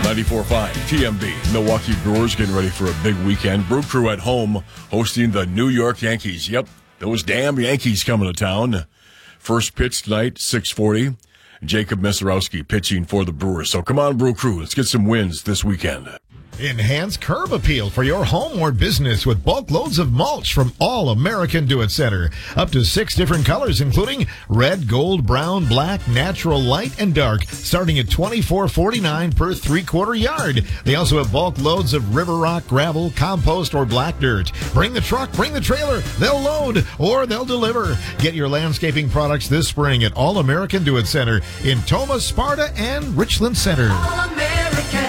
94.5 TMB. Milwaukee Brewers getting ready for a big weekend. Brew Crew at home hosting the New York Yankees. Yep, those damn Yankees coming to town. First pitch tonight, 6:40. Jacob Mesarowski pitching for the Brewers. So come on, Brew Crew. Let's get some wins this weekend. Enhance curb appeal for your home or business with bulk loads of mulch from All American Do It Center. Up to 6 different colors, including red, gold, brown, black, natural, light, and dark, starting at $24.49 per 3/4 yard. They also have bulk loads of river rock, gravel, compost, or black dirt. Bring the truck, bring the trailer. They'll load or they'll deliver. Get your landscaping products this spring at All American Do It Center in Tomah, Sparta, and Richland Center. All American.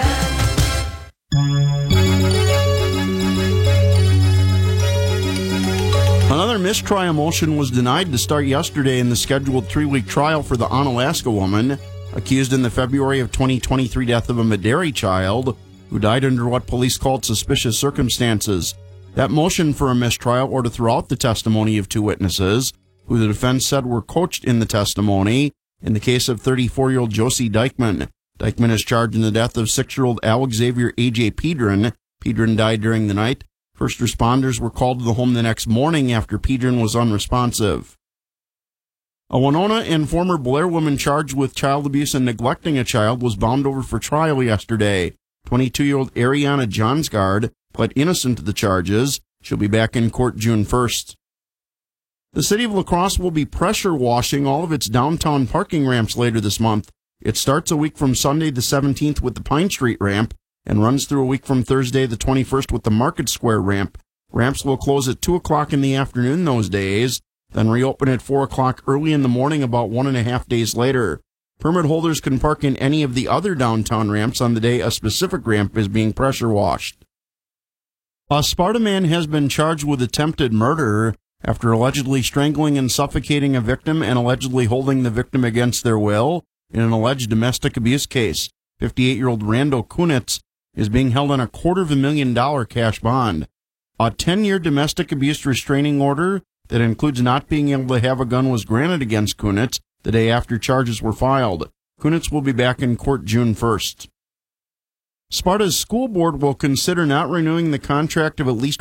Another mistrial motion was denied to start yesterday in the scheduled 3-week trial for the Onalaska woman accused in the February of 2023 death of a Medairi child who died under what police called suspicious circumstances. That motion for a mistrial ordered throughout the testimony of 2 witnesses, who the defense said were coached in the testimony in the case of 34-year-old Josie Dykman. Dykman is charged in the death of 6-year-old Alex Xavier A.J. Pedron. Pedron died during the night. First responders were called to the home the next morning after Pedron was unresponsive. A Winona and former Blair woman charged with child abuse and neglecting a child was bound over for trial yesterday. 22-year-old Ariana Johnsgard pled innocent to the charges. She'll be back in court June 1st. The city of La Crosse will be pressure washing all of its downtown parking ramps later this month. It starts a week from Sunday the 17th with the Pine Street ramp and runs through a week from Thursday the 21st with the Market Square ramp. Ramps will close at 2 o'clock in the afternoon those days, then reopen at 4 o'clock early in the morning about 1.5 days later. Permit holders can park in any of the other downtown ramps on the day a specific ramp is being pressure washed. A Sparta man has been charged with attempted murder after allegedly strangling and suffocating a victim and allegedly holding the victim against their will in an alleged domestic abuse case. 58-year-old Randall Kunitz is being held on a $250,000 cash bond. A 10-year domestic abuse restraining order that includes not being able to have a gun was granted against Kunitz the day after charges were filed. Kunitz will be back in court June 1st. Sparta's school board will consider not renewing the contract of at least